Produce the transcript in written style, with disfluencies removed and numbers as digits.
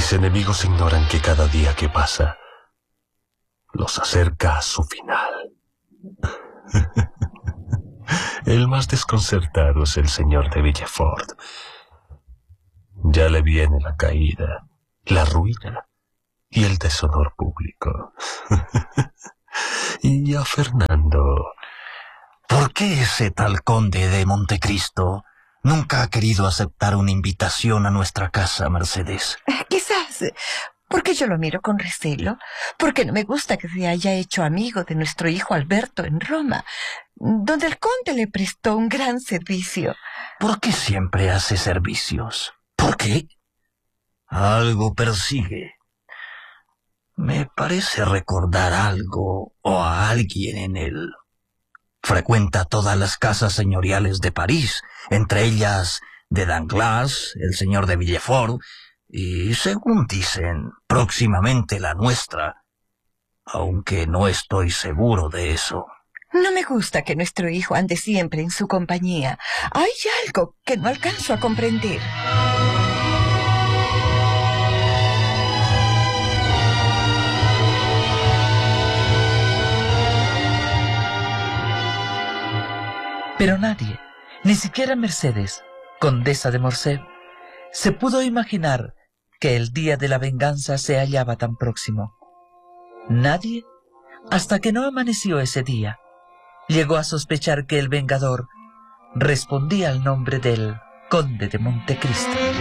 Mis enemigos ignoran que cada día que pasa los acerca a su final. El más desconcertado es el señor de Villefort. Ya le viene la caída, la ruina y el deshonor público. Y a Fernando... ¿Por qué ese tal conde de Montecristo nunca ha querido aceptar una invitación a nuestra casa, Mercedes? Quizás porque yo lo miro con recelo, porque no me gusta que se haya hecho amigo de nuestro hijo Alberto en Roma, donde el conde le prestó un gran servicio. ¿Por qué siempre hace servicios? ¿Por qué? Algo persigue. Me parece recordar algo o a alguien en él. Frecuenta todas las casas señoriales de París, entre ellas de Danglars, el señor de Villefort, y, según dicen, próximamente la nuestra, aunque no estoy seguro de eso. No me gusta que nuestro hijo ande siempre en su compañía. Hay algo que no alcanzo a comprender. Pero nadie, ni siquiera Mercedes, condesa de Morcerf, se pudo imaginar que el día de la venganza se hallaba tan próximo. Nadie, hasta que no amaneció ese día, llegó a sospechar que el vengador respondía al nombre del conde de Montecristo.